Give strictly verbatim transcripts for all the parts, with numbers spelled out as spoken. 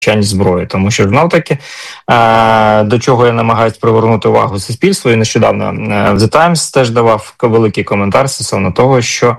зброї, тому що знов-таки до чого я намагаюсь привернути увагу суспільства, і нещодавно в The Times теж давав великий коментар стосовно того, що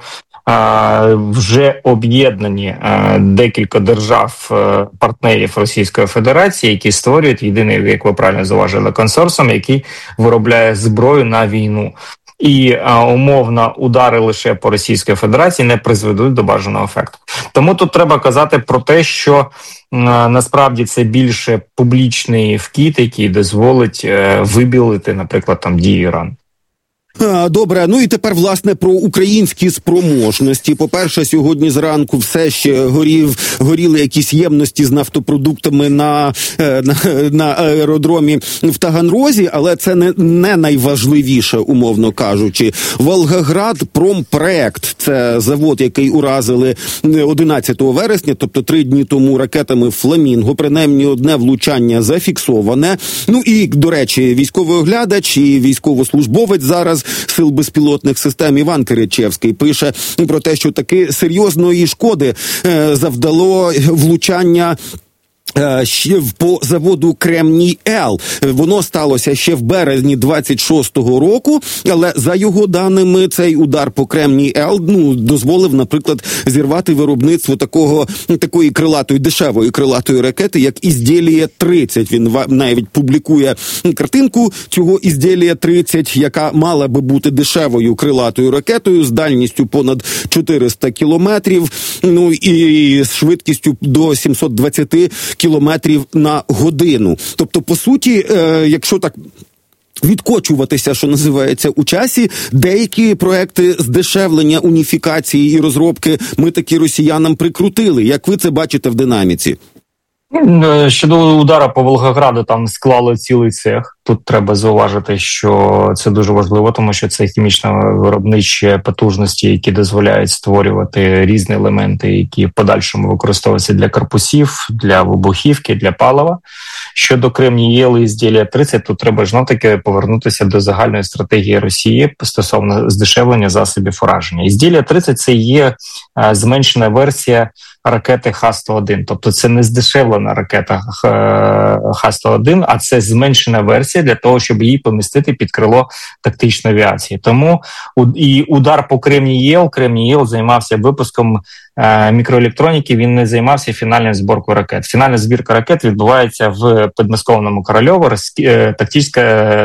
вже об'єднані декілька держав-партнерів Російської Федерації, які створюють єдиний, як ви правильно зауважили, консорціум, який виробляє зброю на війну. І а, умовно удари лише по Російській Федерації не призведуть до бажаного ефекту. Тому тут треба казати про те, що а, насправді це більше публічний вкид, який дозволить а, вибілити, наприклад, там дії Ірану. Добре, ну і тепер, власне, про українські спроможності. По-перше, сьогодні зранку все ще горів, горіли якісь ємності з нафтопродуктами на, на, на аеродромі в Таганрозі, але це не, не найважливіше, умовно кажучи. Волгоград Промпроект – це завод, який уразили одинадцятого вересня, тобто три дні тому ракетами «Фламінго». Принаймні одне влучання зафіксоване. Ну і, до речі, військовий оглядач і військовослужбовець зараз Сил безпілотних систем Іван Киричевський пише про те, що таки серйозної шкоди е, завдало влучання ще по заводу Кремній-Л. Воно сталося ще в березні двадцять шостого року, але за його даними цей удар по Кремній-Л, ну, дозволив, наприклад, зірвати виробництво такого, такої крилатої, дешевої крилатої ракети, як Ізділія тридцять. Він навіть публікує картинку цього Ізділія тридцять, яка мала би бути дешевою крилатою ракетою з дальністю понад чотириста кілометрів, ну і з швидкістю до сімсот двадцять кілометрів на годину. Тобто, по суті, е, якщо так відкочуватися, що називається, у часі, деякі проекти здешевлення, уніфікації і розробки ми таки росіянам прикрутили. Як ви це бачите в динаміці? Щодо удара по Волгограду, там склали цілий цех. Тут треба зауважити, що це дуже важливо, тому що це хімічно-виробничі потужності, які дозволяють створювати різні елементи, які в подальшому використовуються для корпусів, для вибухівки, для палива. Щодо Кремній-Л і Ізділія тридцять, тут треба знов-таки повернутися до загальної стратегії Росії стосовно здешевлення засобів ураження. Ізділія тридцять – це є а, зменшена версія ракети Х сто один. Тобто це не здешевлена ракета Х сто один, а це зменшена версія для того, щоб її помістити під крило тактичної авіації. Тому і удар по Кремній-Л, Кремній-Л займався випуском е, мікроелектроніки, він не займався фінальною зборкою ракет. Фінальна збірка ракет відбувається в підмосковному Корольову, е, тактичне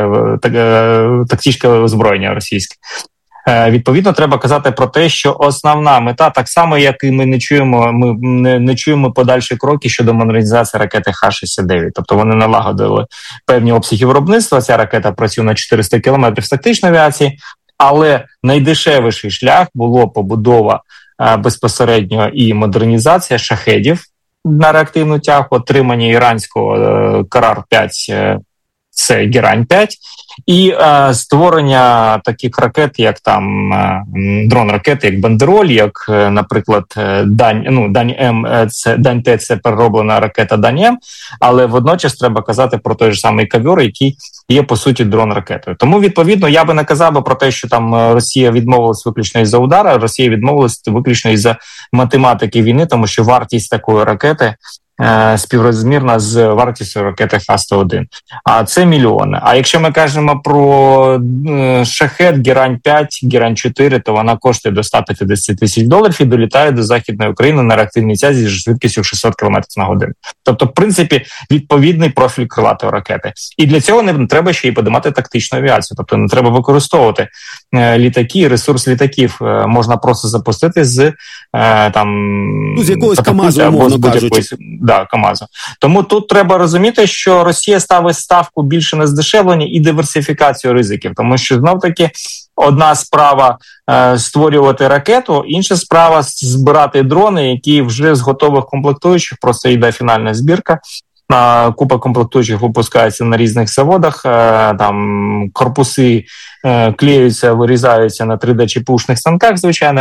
е, тактичне озброєння російське. Відповідно, треба казати про те, що основна мета, так само, як і ми не чуємо, ми не, не чуємо подальші кроки щодо модернізації ракети Х шістдесят дев'ять. Тобто вони налагодили певні обсяги виробництва, ця ракета працює на чотириста кілометрів з тактичної авіації, але найдешевіший шлях було побудова а, безпосередньо і модернізація шахедів на реактивну тягу, отримання іранського е, Карар п'ять, е, це Герань п'ять, і е, створення таких ракет, як там е, дрон-ракети, як Бандероль, як, е, наприклад, Дань, ну, Дань-М, це Дань-Т, це перероблена ракета Дань-М, але водночас треба казати про той же самий Кавьор, який є, по суті, дрон-ракетою. Тому, відповідно, я би не казав би про те, що там Росія відмовилась виключно із-за удара, Росія відмовилась виключно із-за математики війни, тому що вартість такої ракети співрозмірна з вартістю ракети Х сто один. А це мільйони. А якщо ми кажемо про шахет Герань п'ять, Герань чотири, то вона коштує до ста п'ятдесят тисяч доларів і долітає до Західної України на реактивній тязі зі швидкістю шістсот кілометрів на годину. Тобто, в принципі, відповідний профіль крилатої ракети. І для цього не треба ще й подимати тактичну авіацію. Тобто не треба використовувати літаки, ресурс літаків можна просто запустити з там... Ну, з якогось КАМАЗу, умовно кажучи. Да, КАМАЗу. Тому тут треба розуміти, що Росія ставить ставку більше на здешевлення і диверсифікацію ризиків, тому що знов-таки одна справа е, створювати ракету, інша справа збирати дрони, які вже з готових комплектуючих, просто йде фінальна збірка. А, купа комплектуючих випускається на різних заводах, е, там корпуси е, клеються, вирізаються на три дэ-чіпушних станках звичайних,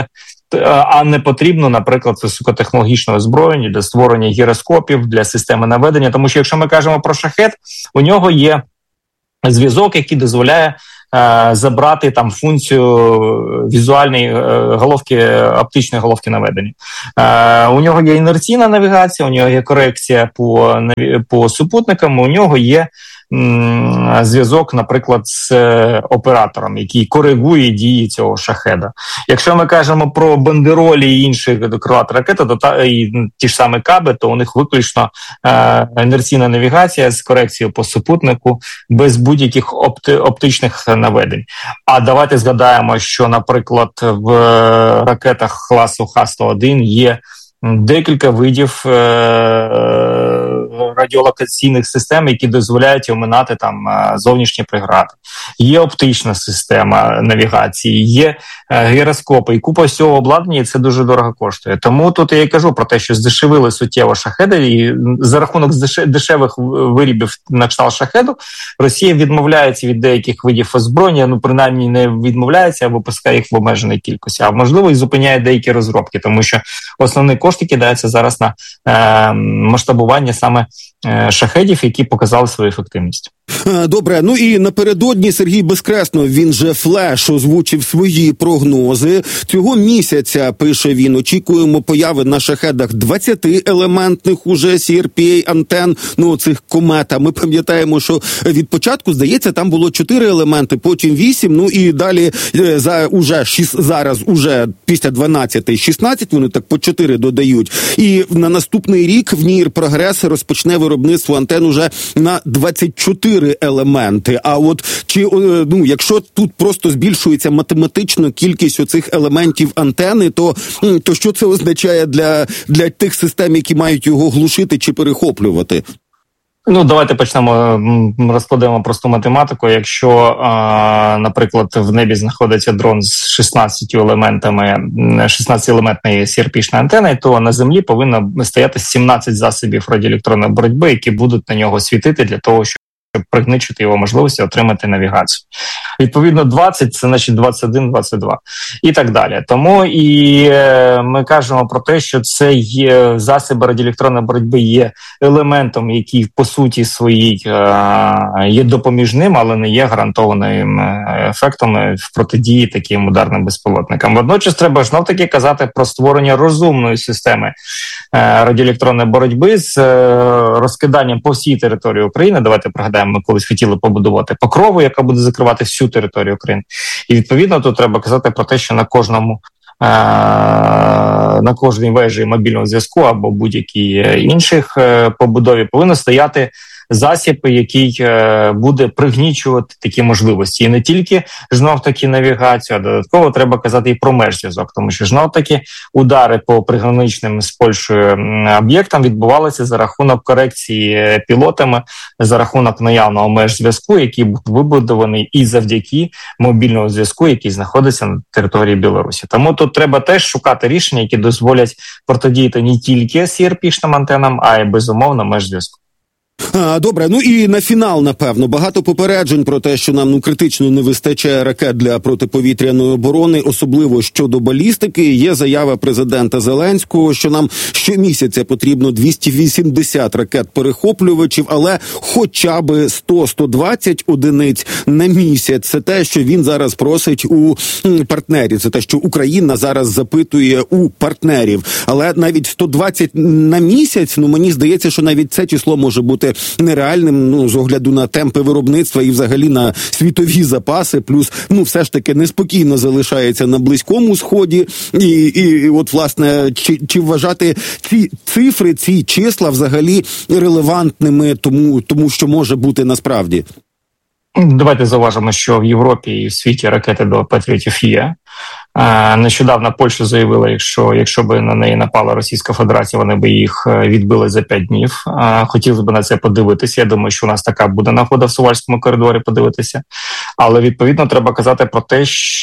а не потрібно, наприклад, високотехнологічне озброєння для створення гіроскопів, для системи наведення. Тому що якщо ми кажемо про шахет, у нього є зв'язок, який дозволяє е, забрати там функцію візуальної е, головки, оптичної головки наведення. Е, у нього є інерційна навігація, у нього є корекція по, по супутникам, у нього є зв'язок, наприклад, з оператором, який коригує дії цього шахеда. Якщо ми кажемо про бандеролі і інші крилаті ракети, то та, і ті ж самі каби, то у них виключно е, інерційна навігація з корекцією по супутнику, без будь-яких опти, оптичних наведень. А давайте згадаємо, що, наприклад, в ракетах класу Х сто один є декілька видів е, радіолокаційних систем, які дозволяють оминати там зовнішні прегради. Є оптична система навігації, є е, гіроскопи і купа всього обладнання, і це дуже дорого коштує. Тому тут я і кажу про те, що здешевили суттєво шахеди, і за рахунок дешевих виробів на кшталт шахеду Росія відмовляється від деяких видів озброєння, ну принаймні не відмовляється, а випускає їх в обмеженій кількості, а можливо і зупиняє деякі розробки, тому що основний кошти кидаються зараз на е, масштабування саме е, шахедів, які показали свою ефективність. Добре, ну і напередодні Сергій Безкреснов, він же Флеш, озвучив свої прогнози. Цього місяця, пише він, очікуємо появи на шахедах двадцятиелементних уже сі ар пі ей-антен, ну цих комета. Ми пам'ятаємо, що від початку, здається, там було чотири елементи, потім вісім, ну і далі за уже зараз уже після дванадцяти шістнадцять вони так по чотири додають. І на наступний рік в НІР Прогрес розпочне виробництво антен уже на двадцять чотири елементи. А от чи, ну, якщо тут просто збільшується математично кількість оцих елементів антени, то, то що це означає для, для тих систем, які мають його глушити чи перехоплювати? Ну, давайте почнемо, розкладемо просту математику. Якщо, а, наприклад, в небі знаходиться дрон з шістнадцятью елементами, шістнадцятиелементної сі ар пі-шної антени, то на землі повинно стояти сімнадцять засобів радіоелектронної боротьби, які будуть на нього світити для того, щоб пригничити його можливості отримати навігацію. Відповідно, двадцять – це значить двадцять один, двадцять два і так далі. Тому і е, ми кажемо про те, що цей засоби радіоелектронної боротьби є елементом, який по суті своїй е, є допоміжним, але не є гарантованим ефектом в протидії таким ударним безпілотникам. Водночас треба знов-таки казати про створення розумної системи е, радіоелектронної боротьби з е, розкиданням по всій території України. Давайте пригадаємо, ми колись хотіли побудувати покрову, яка буде закривати всю територію України. І відповідно тут треба казати про те, що на кожному на кожній вежі мобільного зв'язку або будь-якій інших побудові повинно стояти засіб, який буде пригнічувати такі можливості. І не тільки, знов-таки, навігацію, а додатково треба казати і про межзв'язок, тому що, знов-таки, удари по приграничним з Польщею об'єктам відбувалися за рахунок корекції пілотами, за рахунок наявного межзв'язку, який був вибудований і завдяки мобільному зв'язку, який знаходиться на території Білорусі. Тому тут треба теж шукати рішення, які дозволять протидіяти не тільки сі ар пі-шним антенам, а й, безумовно, межзв'язку. А, добре, ну і на фінал, напевно, багато попереджень про те, що нам ну критично не вистачає ракет для протиповітряної оборони, особливо щодо балістики. Є заява президента Зеленського, що нам щомісяця потрібно двісті вісімдесят ракет-перехоплювачів, але хоча б сто - сто двадцять одиниць на місяць. Це те, що він зараз просить у партнерів. Це те, що Україна зараз запитує у партнерів. Але навіть сто двадцять на місяць, ну мені здається, що навіть це число може бути нереальним, ну, з огляду на темпи виробництва і взагалі на світові запаси, плюс, ну, все ж таки неспокійно залишається на Близькому Сході, і, і, і от, власне, чи, чи вважати ці цифри, ці числа взагалі релевантними тому, тому що може бути насправді? Давайте зауважимо, що в Європі і в світі ракети до Патріотів є. Нещодавно Польща заявила, що якщо б на неї напала Російська Федерація, вони б їх відбили за п'ять днів. Хотілося б на це подивитися. Я думаю, що у нас така буде нагода в Сувальському коридорі подивитися. Але, відповідно, треба казати про те,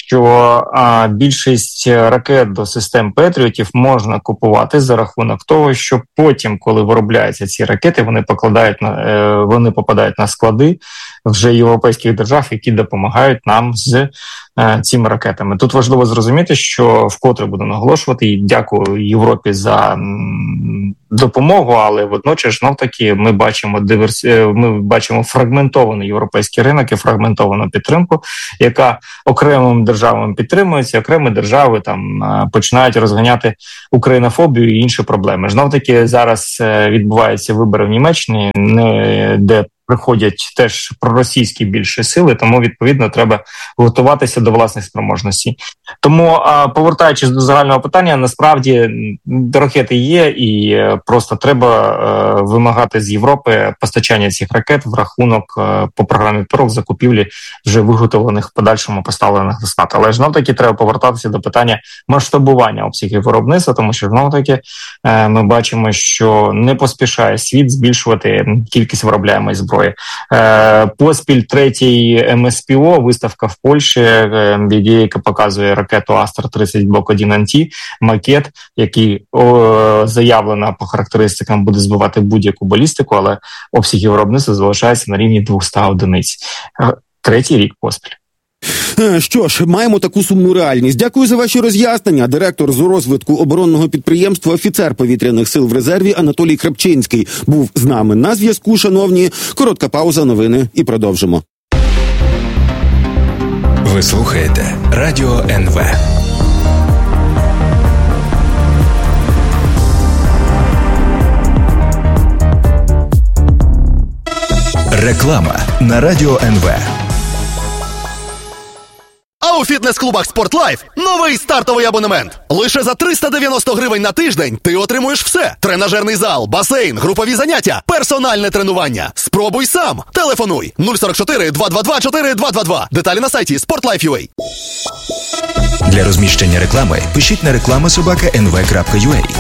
що більшість ракет до систем Патріотів можна купувати за рахунок того, що потім, коли виробляються ці ракети, вони покладають на, вони попадають на склади вже європейських держав, які допомагають нам з цими ракетами. Тут важливо зрозуміти, що вкотре буду наголошувати, і дякую Європі за допомогу, але водночас знов таки ми бачимо диверсі... ми бачимо фрагментований європейський ринок і фрагментовану підтримку, яка окремим державам підтримується, окремі держави там починають розганяти українофобію і інші проблеми. Знов таки зараз відбуваються вибори в Німеччині, де приходять теж проросійські більше сили, тому, відповідно, треба готуватися до власних спроможностей. Тому, повертаючись до загального питання, насправді ракети є, і просто треба вимагати з Європи постачання цих ракет в рахунок по програмі ПІРОК закупівлі вже виготовлених, в подальшому поставлених на склад. Але знов-таки треба повертатися до питання масштабування обсягів виробництва, тому що знов-таки ми бачимо, що не поспішає світ збільшувати кількість виробляємої зброї. Поспіль третій ем ес пі о, виставка в Польщі, яка показує ракету Астер тридцять блок один анті, макет, який о, заявлено по характеристикам буде збивати будь-яку балістику, але обсяги виробництва залишаються на рівні двісті одиниць. Третій рік поспіль. Що ж, маємо таку сумну реальність. Дякую за ваші роз'яснення. Директор з розвитку оборонного підприємства, офіцер повітряних сил в резерві Анатолій Крапчинський був з нами на зв'язку, шановні. Коротка пауза, новини і продовжимо. Ви слухаєте Радіо ен ве. Реклама на Радіо ен ве. А у фітнес-клубах «Спортлайф» новий стартовий абонемент. Лише за триста дев'яносто гривень на тиждень ти отримуєш все. Тренажерний зал, басейн, групові заняття, персональне тренування. Спробуй сам. Телефонуй нуль сорок чотири два два два чотири два два два. Деталі на сайті спортлайф крапка ю а. Для розміщення реклами пишіть на реклама собака ен ве крапка ю а.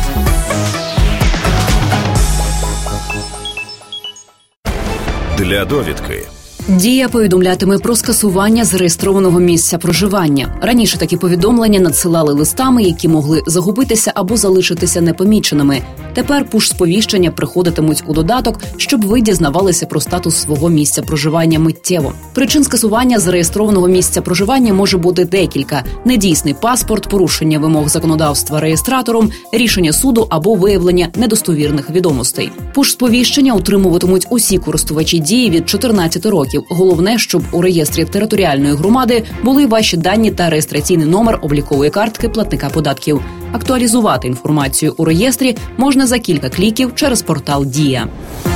Для довідки. Дія повідомлятиме про скасування зареєстрованого місця проживання. Раніше такі повідомлення надсилали листами, які могли загубитися або залишитися непоміченими. Тепер пуш-сповіщення приходитимуть у додаток, щоб ви дізнавалися про статус свого місця проживання миттєво. Причин скасування зареєстрованого місця проживання може бути декілька: недійсний паспорт, порушення вимог законодавства реєстратором, рішення суду або виявлення недостовірних відомостей. Пуш-сповіщення отримуватимуть усі користувачі Дії від чотирнадцяти років. Головне, щоб у реєстрі територіальної громади були ваші дані та реєстраційний номер облікової картки платника податків. Актуалізувати інформацію у реєстрі можна за кілька кліків через портал Дія.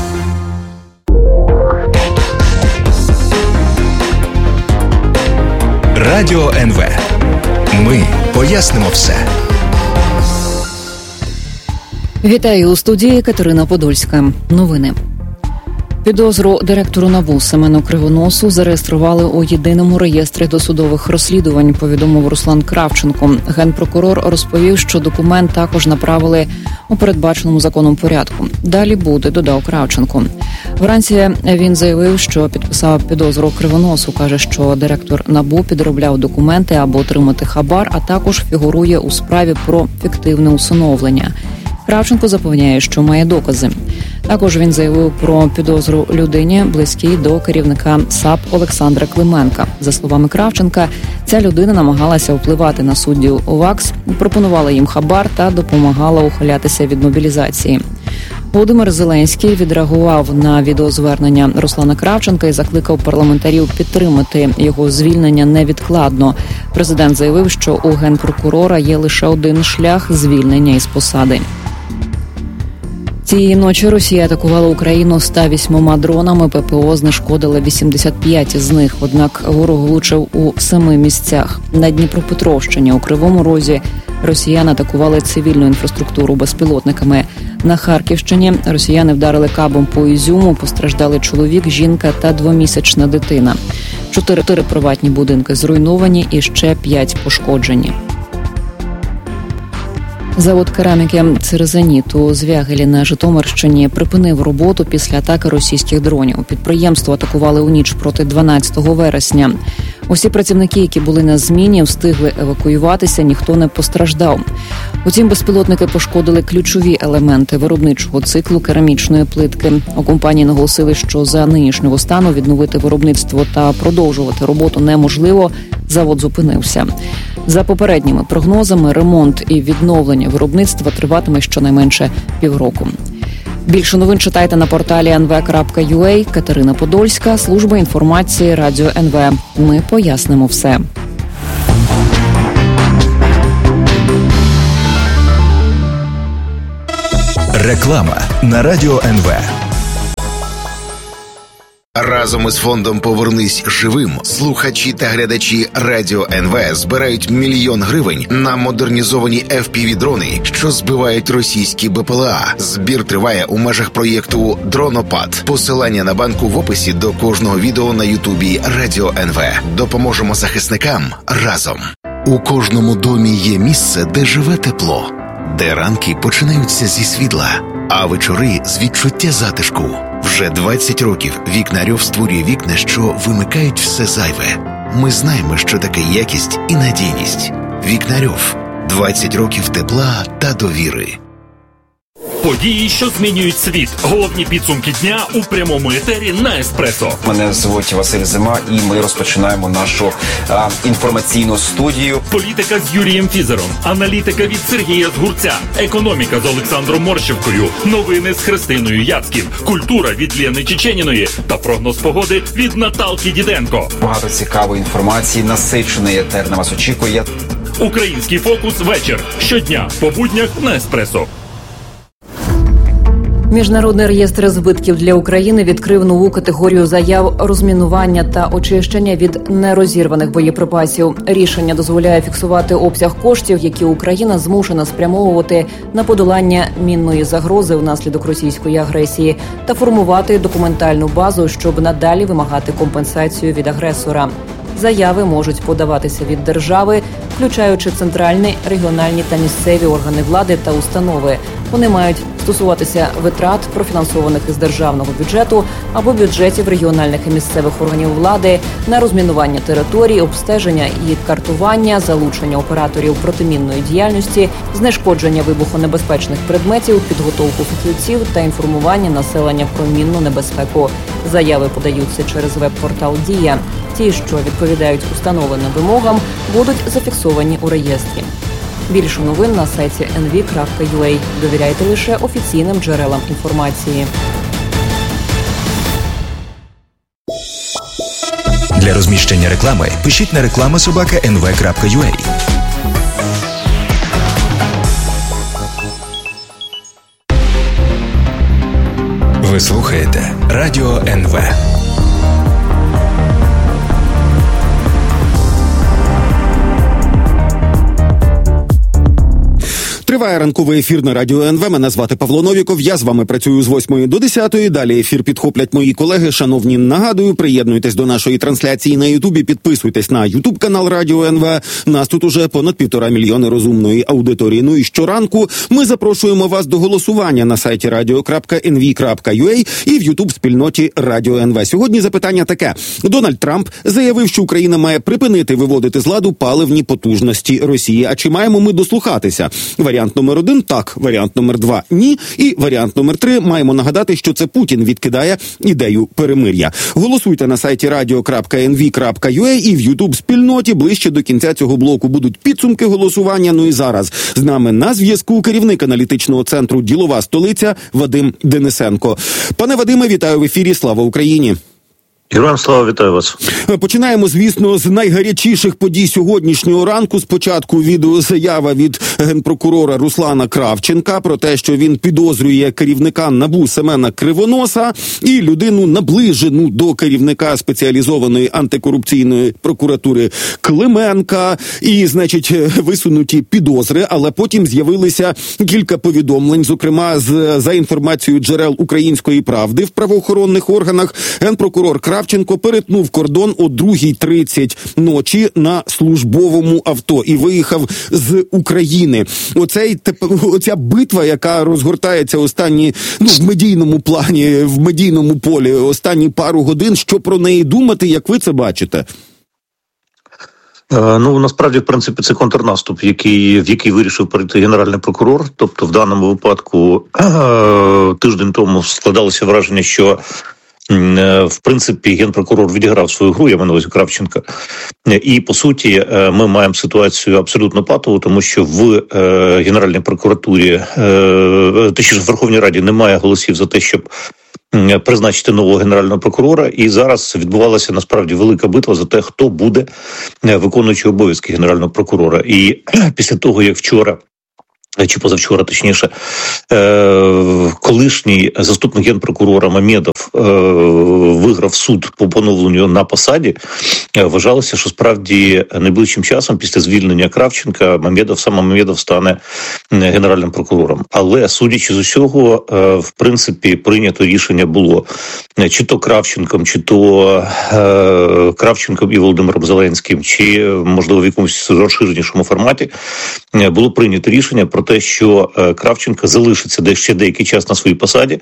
Радіо ен ве. Ми пояснимо все. Вітаю у студії Катерина Подольська. Новини. Підозру директору НАБУ Семену Кривоносу зареєстрували у єдиному реєстрі досудових розслідувань, повідомив Руслан Кравченко. Генпрокурор розповів, що документ також направили у передбаченому законом порядку. Далі буде, додав Кравченко. Вранці він заявив, що підписав підозру Кривоносу. Каже, що директор НАБУ підробляв документи, аби отримати хабар, а також фігурує у справі про фіктивне усиновлення. Кравченко запевняє, що має докази. Також він заявив про підозру людині, близькій до керівника САП Олександра Клименка. За словами Кравченка, ця людина намагалася впливати на суддів ОВАКС, пропонувала їм хабар та допомагала ухилятися від мобілізації. Володимир Зеленський відреагував на відеозвернення Руслана Кравченка і закликав парламентарів підтримати його звільнення невідкладно. Президент заявив, що у генпрокурора є лише один шлях – звільнення із посади. Цієї ночі Росія атакувала Україну ста вісьмома дронами, ППО знешкодила вісімдесят п'ять з них, однак ворог влучив у семи місцях. На Дніпропетровщині, у Кривому Розі, росіяни атакували цивільну інфраструктуру безпілотниками. На Харківщині росіяни вдарили кабом по Ізюму, постраждали чоловік, жінка та двомісячна дитина. Чотири приватні будинки зруйновані і ще п'ять пошкоджені. Завод кераміки «Церезаніт» у Звягелі на Житомирщині припинив роботу після атаки російських дронів. Підприємство атакували у ніч проти дванадцятого вересня. Усі працівники, які були на зміні, встигли евакуюватися, ніхто не постраждав. Утім, безпілотники пошкодили ключові елементи виробничого циклу керамічної плитки. У компанії наголосили, що за нинішнього стану відновити виробництво та продовжувати роботу неможливо. Завод зупинився. За попередніми прогнозами, ремонт і відновлення виробництва триватиме щонайменше півроку. Більше новин читайте на порталі ен ве крапка ю а. Катерина Подольська, служба інформації Радіо ен ве. Ми пояснимо все. Реклама на Радіо ен ве. Разом із фондом «Повернись живим» слухачі та глядачі Радіо ен ве збирають мільйон гривень на модернізовані еф пі ві-дрони, що збивають російські бе пе ел а. Збір триває у межах проєкту «Дронопад». Посилання на банку в описі до кожного відео на Ютубі Радіо ен ве. Допоможемо захисникам разом. У кожному домі є місце, де живе тепло, де ранки починаються зі світла, а вечори з відчуття затишку. Вже двадцять років Вікнарьов створює вікна, що вимикають все зайве. Ми знаємо, що таке якість і надійність. Вікнарьов. двадцять років тепла та довіри. Події, що змінюють світ. Головні підсумки дня у прямому етері на Еспресо. Мене звуть Василь Зима, і ми розпочинаємо нашу а, інформаційну студію. Політика з Юрієм Фізером, аналітика від Сергія Згурця, економіка з Олександром Морщевкою, новини з Христиною Яцьків, культура від Лєни Чеченіної та прогноз погоди від Наталки Діденко. Багато цікавої інформації, насичений етер на вас очікує. Український фокус вечір. Щодня по буднях на Еспресо. Міжнародний реєстр збитків для України відкрив нову категорію заяв розмінування та очищення від нерозірваних боєприпасів. Рішення дозволяє фіксувати обсяг коштів, які Україна змушена спрямовувати на подолання мінної загрози внаслідок російської агресії, та формувати документальну базу, щоб надалі вимагати компенсацію від агресора. Заяви можуть подаватися від держави, включаючи центральні, регіональні та місцеві органи влади та установи. Вони мають стосуватися витрат, профінансованих із державного бюджету або бюджетів регіональних і місцевих органів влади, на розмінування територій, обстеження і картування, залучення операторів протимінної діяльності, знешкодження вибухонебезпечних предметів, підготовку фахівців та інформування населення про мінну небезпеку. Заяви подаються через веб-портал «Дія». Ті, що відповідають установленим вимогам, будуть зафіксовані у реєстрі. Більше новин на сайті ен ве крапка ю а. Довіряйте лише офіційним джерелам інформації. Для розміщення реклами пишіть на реклама собака ен ве крапка ю а. Ви слухаєте Радіо ен ве. Триває ранковий ефір на Радіо ен ве. Мене звати Павло Новіков. Я з вами працюю з восьмої до десятої. Далі ефір підхоплять мої колеги. Шановні, нагадую, приєднуйтесь до нашої трансляції на Ютубі, підписуйтесь на Ютуб-канал Радіо ен ве. Нас тут уже понад півтора мільйони розумної аудиторії. Ну і щоранку ми запрошуємо вас до голосування на сайті радіо крапка ен ве крапка ю а і в Ютуб-спільноті Радіо ен ве. Сьогодні запитання таке. Дональд Трамп заявив, що Україна має припинити виводити з ладу паливні потужності Росії. А чи маємо ми дослухатися? Варіант номер один – так, варіант номер два – ні, і варіант номер три – маємо нагадати, що це Путін відкидає ідею перемир'я. Голосуйте на сайті радіо крапка ен ве крапка ю а і в Ютуб-спільноті. Ближче до кінця цього блоку будуть підсумки голосування. Ну і зараз з нами на зв'язку керівник аналітичного центру «Ділова столиця» Вадим Денисенко. Пане Вадиме, вітаю в ефірі. Слава Україні! Героям слава, вітаю вас. Починаємо, звісно, з найгарячіших подій сьогоднішнього ранку. Спочатку відеозаява від генпрокурора Руслана Кравченка про те, що він підозрює керівника НАБУ Семена Кривоноса і людину, наближену до керівника спеціалізованої антикорупційної прокуратури Клименка. І, значить, висунуті підозри, але потім з'явилися кілька повідомлень, зокрема, з, за інформацією джерел «Української правди» в правоохоронних органах, генпрокурор Кравченко Кравченко перетнув кордон о другій тридцять ночі на службовому авто і виїхав з України. Оцей, оця битва, яка розгортається останні, ну, в медійному плані, в медійному полі останні пару годин, що про неї думати, як ви це бачите? Ну, насправді, в принципі, це контрнаступ, який, в який вирішив перейти генеральний прокурор. Тобто, в даному випадку тиждень тому складалося враження, що В принципі, генпрокурор відіграв свою гру, я маю на увазі Кравченка. І, по суті, ми маємо ситуацію абсолютно патову, тому що в Генеральній прокуратурі, точніше, в Верховній Раді немає голосів за те, щоб призначити нового генерального прокурора. І зараз відбувалася, насправді, велика битва за те, хто буде виконуючий обов'язки генерального прокурора. І після того, як вчора, чи позавчора, точніше, колишній заступник генпрокурора Мамедов виграв суд по поновленню на посаді, вважалося, що справді найближчим часом після звільнення Кравченка Мамедов, саме Мамедов стане генеральним прокурором. Але, судячи з усього, в принципі, прийнято рішення було чи то Кравченком, чи то Кравченком і Володимиром Зеленським, чи, можливо, в якомусь розширенішому форматі, було прийнято рішення про те, що Кравченко залишиться ще деякий час на своїй посаді,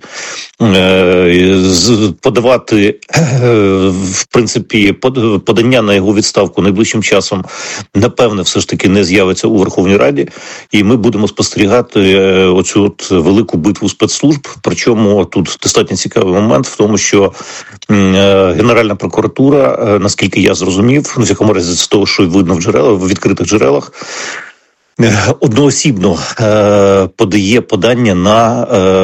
подавати, в принципі, подання на його відставку найближчим часом, напевне, все ж таки не з'явиться у Верховній Раді, і ми будемо спостерігати оцю от велику битву спецслужб. Причому тут достатньо цікавий момент в тому, що Генеральна прокуратура, наскільки я зрозумів, в якому разі з того, що видно в джерелах, в відкритих джерелах, одноосібно е, подає подання на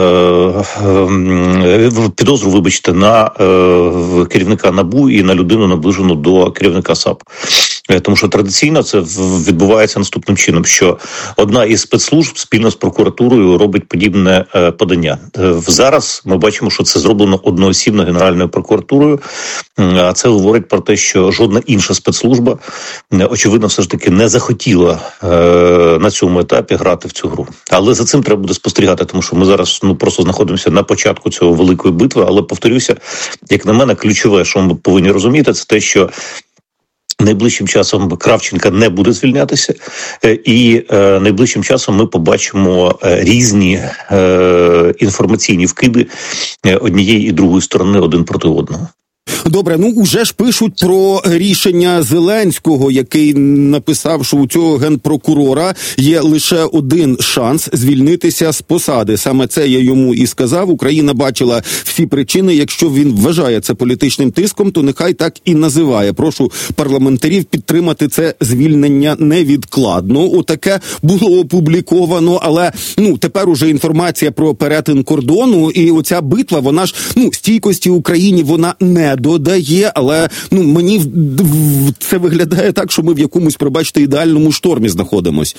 е, е, підозру, вибачте, на е, керівника НАБУ і на людину, наближену до керівника САП. Тому що традиційно це відбувається наступним чином, що одна із спецслужб спільно з прокуратурою робить подібне подання. Зараз ми бачимо, що це зроблено одноосібно Генеральною прокуратурою, а це говорить про те, що жодна інша спецслужба, очевидно, все ж таки не захотіла на цьому етапі грати в цю гру. Але за цим треба буде спостерігати, тому що ми зараз ну просто знаходимося на початку цього великої битви, але, повторюся, як на мене, ключове, що ми повинні розуміти, це те, що найближчим часом Кравченка не буде звільнятися, і е, найближчим часом ми побачимо різні е, інформаційні вкиди однієї і другої сторони один проти одного. Добре, ну уже ж пишуть про рішення Зеленського, який написав, що у цього генпрокурора є лише один шанс звільнитися з посади. Саме це я йому і сказав. Україна бачила всі причини. Якщо він вважає це політичним тиском, то нехай так і називає. Прошу парламентарів підтримати це звільнення невідкладно. Отаке було опубліковано, але ну тепер уже інформація про перетин кордону і оця битва, вона ж ну стійкості Україні вона не додає, але ну мені це виглядає так, що ми в якомусь, пробачте, ідеальному штормі знаходимось.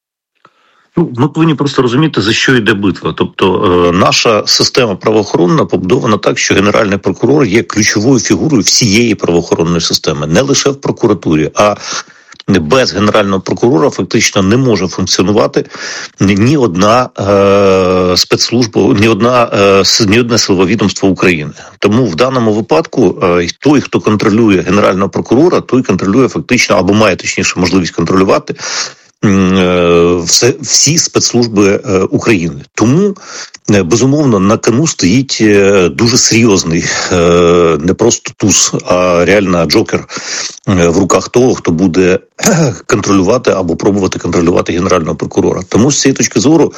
Ну, ми повинні просто розуміти, за що йде битва. Тобто е, наша система правоохоронна побудована так, що Генеральний прокурор є ключовою фігурою всієї правоохоронної системи. Не лише в прокуратурі, а без Генерального прокурора фактично не може функціонувати ні одна е, спецслужба, ні одна е, ні одне силове відомство України. Тому в даному випадку е, той, хто контролює Генерального прокурора, той контролює фактично, або має точніше можливість контролювати Все, всі спецслужби України. Тому, безумовно, на кону стоїть дуже серйозний, не просто туз, а реально джокер в руках того, хто буде контролювати або пробувати контролювати Генерального прокурора. Тому з цієї точки зору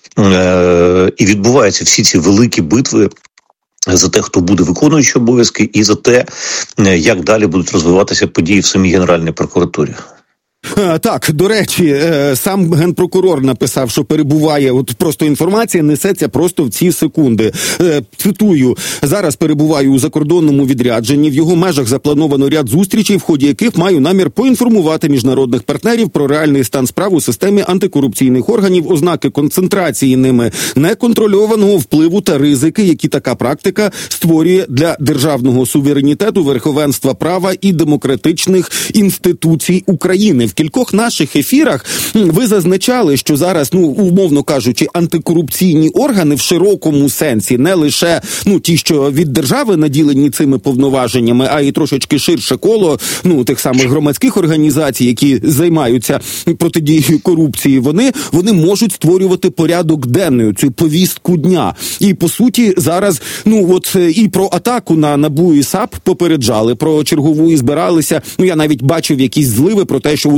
і відбуваються всі ці великі битви за те, хто буде виконуючи обов'язки, і за те, як далі будуть розвиватися події в самій Генеральній прокуратурі. Так, до речі, сам генпрокурор написав, що перебуває, от просто інформація несеться просто в ці секунди. Цитую, зараз перебуваю у закордонному відрядженні, в його межах заплановано ряд зустрічей, в ході яких маю намір поінформувати міжнародних партнерів про реальний стан справ у системі антикорупційних органів, ознаки концентрації ними неконтрольованого впливу та ризики, які така практика створює для державного суверенітету, верховенства права і демократичних інституцій України. В кількох наших ефірах ви зазначали, що зараз, ну, умовно кажучи, антикорупційні органи в широкому сенсі, не лише, ну, ті, що від держави наділені цими повноваженнями, а й трошечки ширше коло, ну, тих самих громадських організацій, які займаються протидією корупції, вони, вони можуть створювати порядок денний, цю повістку дня. І, по суті, зараз, ну, от і про атаку на НАБУ і САП попереджали, про чергову і збиралися, ну, я навіть бачив якісь зливи про те, що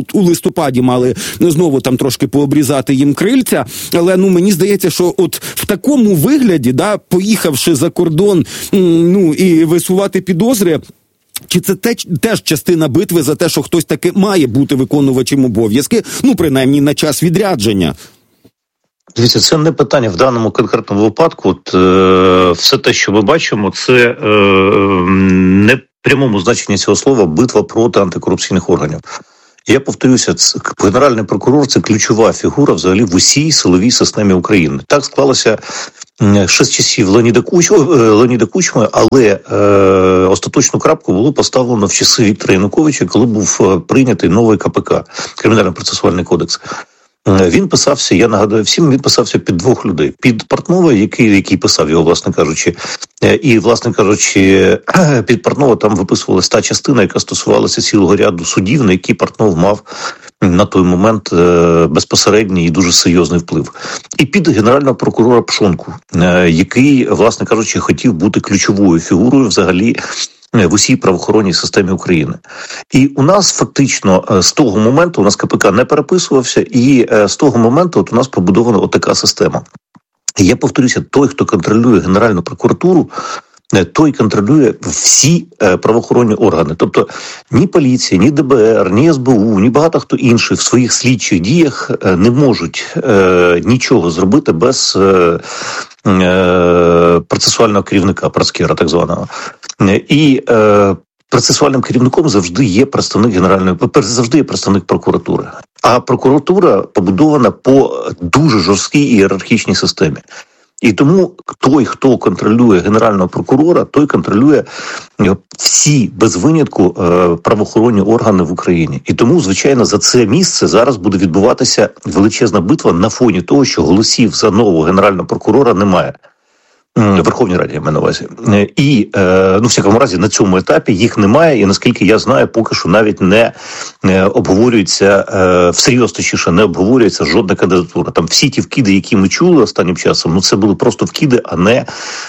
у листопаді мали знову там трошки пообрізати їм крильця, але ну мені здається, що от в такому вигляді, да, поїхавши за кордон, ну і висувати підозри, чи це те, теж частина битви за те, що хтось таки має бути виконувачем обов'язки, ну принаймні на час відрядження? Дивіться, це не питання в даному конкретному випадку. От, е, все те, що ми бачимо, це е, не в прямому значенні цього слова битва проти антикорупційних органів. Я повторюся, це, генеральний прокурор – це ключова фігура взагалі в усій силовій системі України. Так склалося ще з часів Леоніда Кучми, Леоніда Кучми, але е, остаточну крапку було поставлено в часи Віктора Януковича, коли був прийнятий новий ка пе ка, Кримінально-процесуальний кодекс. Він писався, я нагадаю всім, він писався під двох людей. Під Портнова, який, який писав його, власне кажучи, і, власне кажучи, під Портнова там виписувалася та частина, яка стосувалася цілого ряду судів, на які Портнов мав на той момент безпосередній і дуже серйозний вплив. І під генерального прокурора Пшонку, який, власне кажучи, хотів бути ключовою фігурою взагалі в усій правоохоронній системі України. І у нас фактично з того моменту, у нас ка пе ка не переписувався, і з того моменту от у нас побудована отака система. І я повторюся, той, хто контролює Генеральну прокуратуру, той контролює всі правоохоронні органи. Тобто ні поліція, ні де бе ер, ні ес бе у, ні багато хто інший в своїх слідчих діях не можуть е, нічого зробити без е, е, процесуального керівника, працкера так званого. І е, процесуальним керівником завжди є представник Генеральної, завжди є представник прокуратури. А прокуратура побудована по дуже жорсткій ієрархічній системі. І тому той, хто контролює Генерального прокурора, той контролює всі, без винятку, правоохоронні органи в Україні. І тому, звичайно, за це місце зараз буде відбуватися величезна битва на фоні того, що голосів за нового Генерального прокурора немає. В Верховній Раді, я маю на увазі. І, ну, в всякому разі, на цьому етапі їх немає, і, наскільки я знаю, поки що навіть не обговорюється, всерйоз точніше, не обговорюється жодна кандидатура. Там всі ті вкиди, які ми чули останнім часом, ну, це були просто вкиди, а не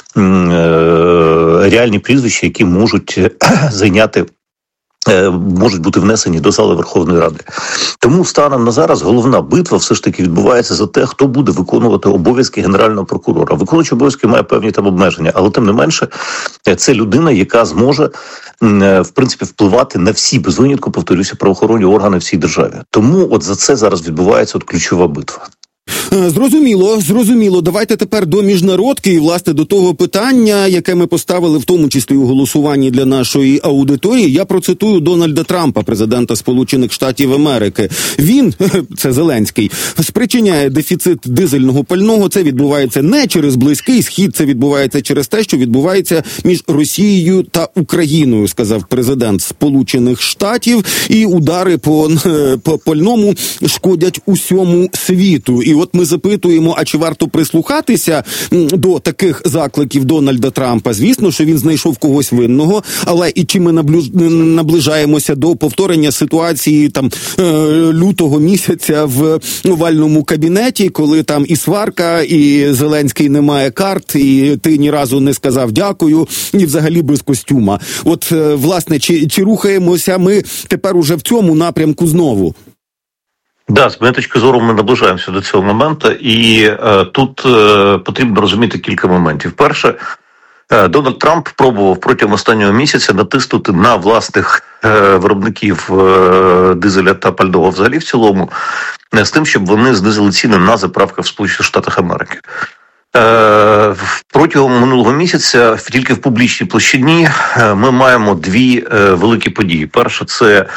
реальні прізвища, які можуть зайняти, можуть бути внесені до зали Верховної Ради. Тому станом на зараз головна битва все ж таки відбувається за те, хто буде виконувати обов'язки Генерального прокурора. Виконуючий обов'язки має певні там обмеження, але тим не менше це людина, яка зможе в принципі впливати на всі, без винятку, повторюся, правоохоронні органи в цій державі. Тому от за це зараз відбувається от ключова битва. Зрозуміло, зрозуміло. Давайте тепер до міжнародки і, власне, до того питання, яке ми поставили в тому числі у голосуванні для нашої аудиторії. Я процитую Дональда Трампа, президента Сполучених Штатів Америки. Він, це Зеленський, спричиняє дефіцит дизельного пального. Це відбувається не через Близький Схід, це відбувається через те, що відбувається між Росією та Україною, сказав президент Сполучених Штатів. І удари по, по пальному шкодять усьому світу. І от ми запитуємо, а чи варто прислухатися до таких закликів Дональда Трампа? Звісно, що він знайшов когось винного, але і чи ми наближаємося до повторення ситуації там лютого місяця в овальному кабінеті, коли там і сварка, і Зеленський не має карт, і ти ні разу не сказав дякую, і взагалі без костюма. От, власне, чи, чи рухаємося ми тепер уже в цьому напрямку знову? Да, з моєї точки зору ми наближаємося до цього моменту, і е, тут е, потрібно розуміти кілька моментів. Перше, е, Дональд Трамп пробував протягом останнього місяця натиснути на власних е, виробників е, дизеля та пального взагалі в цілому, е, з тим, щоб вони знизили ціни на заправки в Сполучених Штатах Америки. Е, протягом минулого місяця тільки в публічній площині е, ми маємо дві е, великі події. Перше, це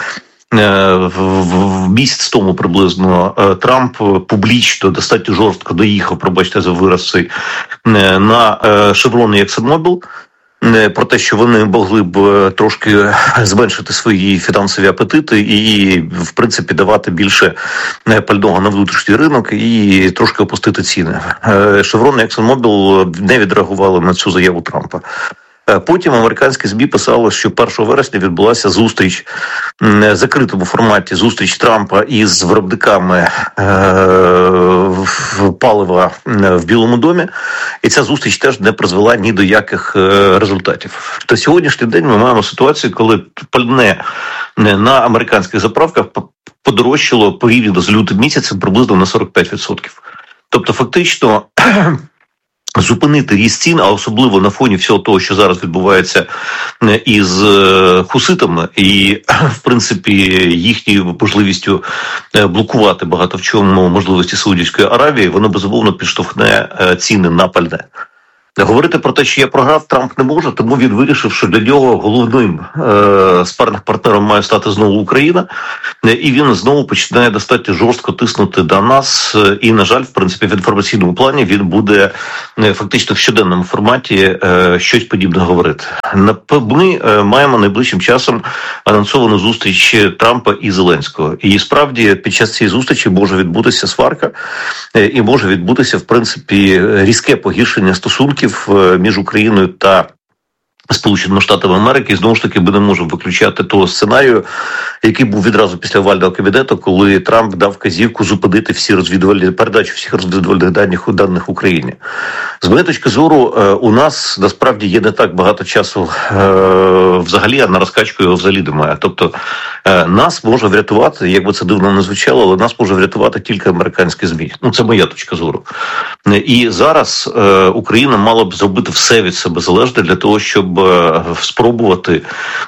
в місяць тому приблизно Трамп публічно, достатньо жорстко доїхав, пробачте за вираз цей, на Chevron і ExxonMobil, про те, що вони могли б трошки зменшити свої фінансові апетити і, в принципі, давати більше пального на внутрішній ринок і трошки опустити ціни. Chevron і ExxonMobil не відреагували на цю заяву Трампа. Потім американські ЗМІ писали, що першого вересня відбулася зустріч в закритому форматі, зустріч Трампа із виробниками е- палива в Білому домі, і ця зустріч теж не призвела ні до яких е- результатів. Та сьогоднішній день ми маємо ситуацію, коли пальне на американських заправках подорожчало порівняно з лютим місяцем приблизно на сорок п'ять відсотків. Тобто фактично зупинити ріст цін, а особливо на фоні всього того, що зараз відбувається із хуситами і, в принципі, їхньою можливістю блокувати багато в чому можливості Саудівської Аравії, воно безумовно підштовхне ціни на пальне. Говорити про те, що я програв, Трамп не може, тому він вирішив, що для нього головним е- спарним партнером має стати знову Україна, і він знову починає достатньо жорстко тиснути до нас, і, на жаль, в принципі, в інформаційному плані він буде фактично в щоденному форматі е- щось подібне говорити. Ми е- маємо найближчим часом анонсовану зустріч Трампа і Зеленського, і справді під час цієї зустрічі може відбутися сварка, е- і може відбутися, в принципі, різке погіршення стосунків між Україною та Сполученими Штатами Америки. І знову ж таки ми не можемо виключати того сценарію, який був відразу після овального кабінету, коли Трамп дав вказівку зупинити всі розвідувальні передачі всіх розвідувальних даних у даних Україні. З моєї точки зору, у нас насправді є не так багато часу взагалі, а на розкачку його взагалі немає. Тобто нас може врятувати, як би це дивно не звучало, але нас може врятувати тільки американські ЗМІ. Ну, це моя точка зору. І зараз Україна мала б зробити все від себе залежне для того, щоб спробувати